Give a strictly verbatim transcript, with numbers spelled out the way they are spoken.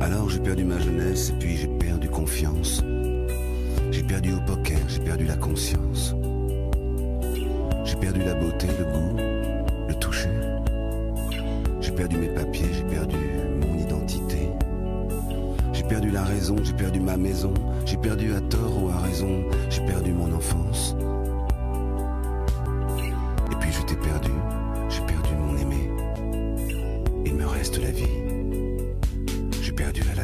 Alors j'ai perdu ma jeunesse et puis j'ai perdu confiance. J'ai perdu au poker, j'ai perdu la conscience. J'ai perdu la beauté, le goût, le toucher. J'ai perdu mes papiers, j'ai perdu mon identité. J'ai perdu la raison, j'ai perdu ma maison. J'ai perdu à tort ou à raison, j'ai perdu mon enfance.